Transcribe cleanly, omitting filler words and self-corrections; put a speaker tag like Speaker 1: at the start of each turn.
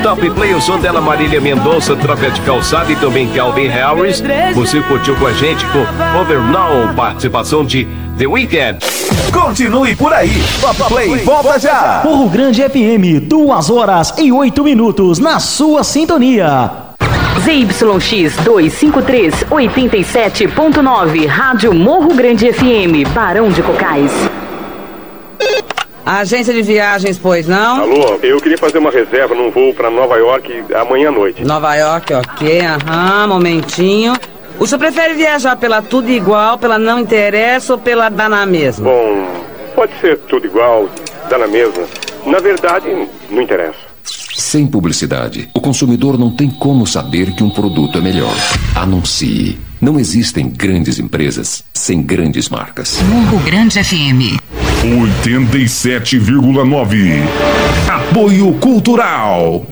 Speaker 1: Top Play, o som dela, Marília Mendonça, Troca de Calçada e também Calvin Harris. Você curtiu com a gente com Over Now, participação de The Weeknd.
Speaker 2: Continue por aí. Top Play volta já.
Speaker 3: Morro Grande FM, 2h08 na sua sintonia.
Speaker 4: ZYX 253 87.9, Rádio Morro Grande FM, Barão de Cocais.
Speaker 5: Agência de viagens, pois não?
Speaker 6: Alô, eu queria fazer uma reserva num voo para Nova York amanhã à noite.
Speaker 5: Nova York, ok, momentinho. O senhor prefere viajar pela Tudo Igual, pela Não Interessa ou pela Dá na Mesma?
Speaker 6: Bom, pode ser tudo igual, dá na mesma. Na verdade, não interessa.
Speaker 7: Sem publicidade, o consumidor não tem como saber que um produto é melhor. Anuncie. Não existem grandes empresas sem grandes marcas.
Speaker 4: Morro Grande FM
Speaker 2: 87,9. Apoio Cultural.